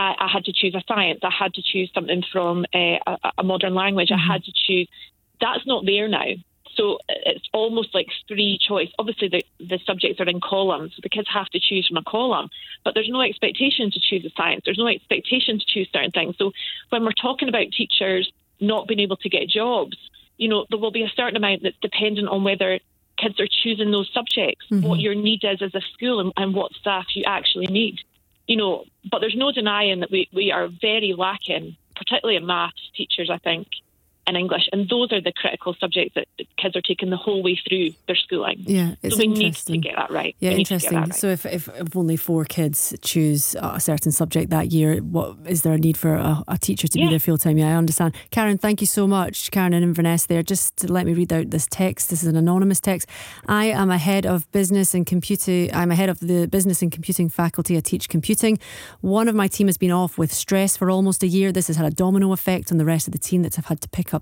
I had to choose a science. I had to choose something from a modern language. I had to choose. That's not there now. So it's almost like free choice. Obviously, the subjects are in columns, so the kids have to choose from a column, but there's no expectation to choose a science. There's no expectation to choose certain things. So when we're talking about teachers not being able to get jobs, you know, there will be a certain amount that's dependent on whether kids are choosing those subjects, what your need is as a school and what staff you actually need. You know, but there's no denying that we are very lacking, particularly in maths teachers, I think, and English, and those are the critical subjects that kids are taking the whole way through their schooling. Yeah, it's so we interesting. need to get that right. Yeah, interesting. So if only 4 kids choose a certain subject that year, what is there a need for a teacher to be there full time? Yeah, I understand. Karen, thank you so much. Karen in Inverness there. Just to let me read out this text. This is an anonymous text. I am a head of business and computing. I'm a head of the business and computing faculty. I teach computing. One of my team has been off with stress for almost a year. This has had a domino effect on the rest of the team that have had to pick up